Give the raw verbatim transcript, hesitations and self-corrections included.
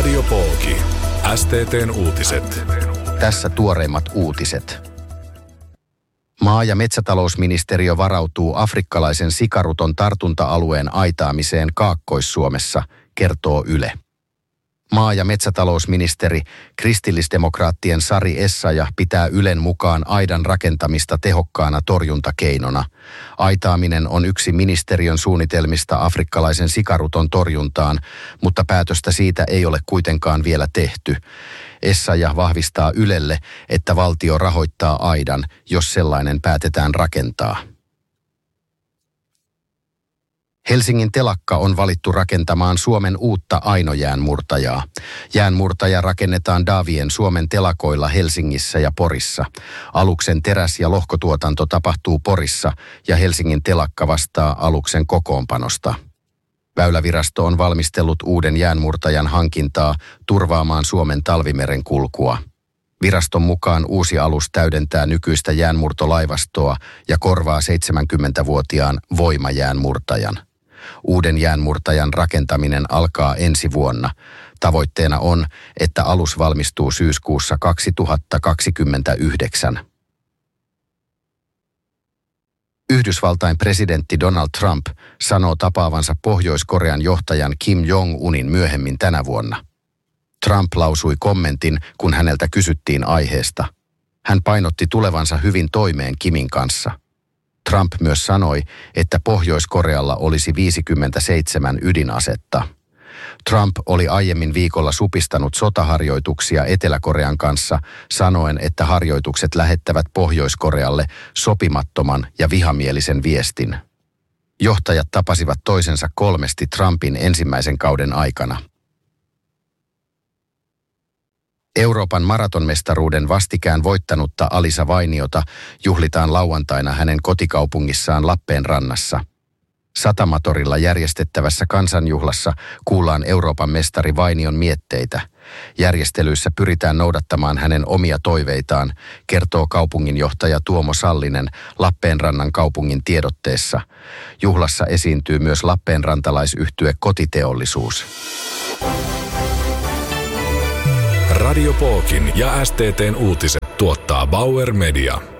Radio Pooki. S T T:n uutiset. Tässä tuoreimmat uutiset. Maa- ja metsätalousministeriö varautuu afrikkalaisen sikaruton tartunta-alueen aitaamiseen Kaakkois-Suomessa, kertoo Yle. Maa- ja metsätalousministeri kristillisdemokraattien Sari Essayah pitää Ylen mukaan aidan rakentamista tehokkaana torjuntakeinona. Aitaaminen on yksi ministeriön suunnitelmista afrikkalaisen sikaruton torjuntaan, mutta päätöstä siitä ei ole kuitenkaan vielä tehty. Essayah vahvistaa Ylelle, että valtio rahoittaa aidan, jos sellainen päätetään rakentaa. Helsingin telakka on valittu rakentamaan Suomen uutta ainojäänmurtajaa. Jäänmurtaja rakennetaan Davien Suomen telakoilla Helsingissä ja Porissa. Aluksen teräs- ja lohkotuotanto tapahtuu Porissa ja Helsingin telakka vastaa aluksen kokoonpanosta. Väylävirasto on valmistellut uuden jäänmurtajan hankintaa turvaamaan Suomen talvimeren kulkua. Viraston mukaan uusi alus täydentää nykyistä jäänmurtolaivastoa ja korvaa seitsemänkymmentävuotiaan voimajäänmurtajan. Uuden jäänmurtajan rakentaminen alkaa ensi vuonna. Tavoitteena on, että alus valmistuu syyskuussa kaksituhattakaksikymmentäyhdeksän. Yhdysvaltain presidentti Donald Trump sanoo tapaavansa Pohjois-Korean johtajan Kim Jong-unin myöhemmin tänä vuonna. Trump lausui kommentin, kun häneltä kysyttiin aiheesta. Hän painotti tulevansa hyvin toimeen Kimin kanssa. Trump myös sanoi, että Pohjois-Korealla olisi viisikymmentäseitsemän ydinasetta. Trump oli aiemmin viikolla supistanut sotaharjoituksia Etelä-Korean kanssa, sanoen, että harjoitukset lähettävät Pohjois-Korealle sopimattoman ja vihamielisen viestin. Johtajat tapasivat toisensa kolmesti Trumpin ensimmäisen kauden aikana. Euroopan maratonmestaruuden vastikään voittanutta Alisa Vainiota juhlitaan lauantaina hänen kotikaupungissaan Lappeenrannassa. Satamatorilla järjestettävässä kansanjuhlassa kuullaan Euroopan mestari Vainion mietteitä. Järjestelyissä pyritään noudattamaan hänen omia toiveitaan, kertoo kaupunginjohtaja Tuomo Sallinen Lappeenrannan kaupungin tiedotteessa. Juhlassa esiintyy myös lappeenrantalaisyhtye Kotiteollisuus. Radio Pookin ja S T T:n uutiset tuottaa Bauer Media.